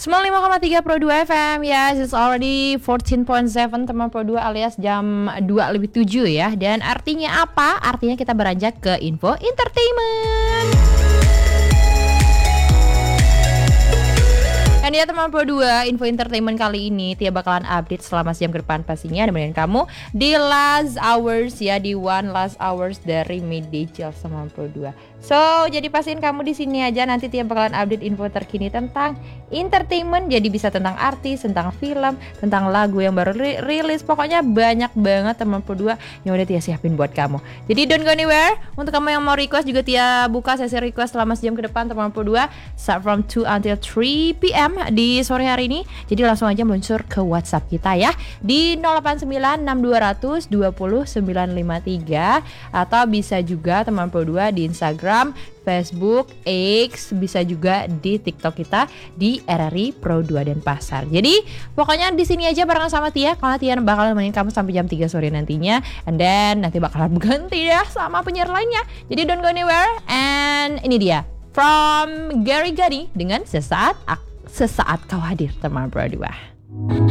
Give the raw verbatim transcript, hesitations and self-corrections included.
sembilan puluh lima koma tiga Pro dua F M. Yes, it's already fourteen point seven teman Pro dua alias jam dua lebih tujuh ya. Dan artinya apa? Artinya kita beranjak ke info entertainment. Dan ya teman Pro dua, info entertainment kali ini Tia bakalan update selama sejam ke depan pastinya nemenin kamu di last hours ya, di one last hours dari Midday Chill sama Pro dua. So, jadi pastiin kamu di sini aja, nanti Tia bakalan update info terkini tentang entertainment. Jadi bisa tentang artis, tentang film, tentang lagu yang baru ri- rilis. Pokoknya banyak banget teman Pro dua yang udah Tia siapin buat kamu. Jadi don't go anywhere. Untuk kamu yang mau request juga Tia buka sesi request selama sejam ke depan teman Pro dua, start from two until three p.m. di sore hari ini. Jadi langsung aja meluncur ke WhatsApp kita ya di nol delapan sembilan enam dua nol nol dua nol sembilan lima tiga, atau bisa juga teman Pro dua di Instagram, Facebook, X, bisa juga di TikTok kita di R R I Pro dua Denpasar. Jadi pokoknya di sini aja barengan sama Tia, karena Tia bakal nemenin kamu sampai jam tiga sore nantinya. And then nanti bakalan berganti ya sama penyiar lainnya. Jadi don't go anywhere. And ini dia from Gary Gadi dengan sesaat sesaat kau hadir teman Pro dua.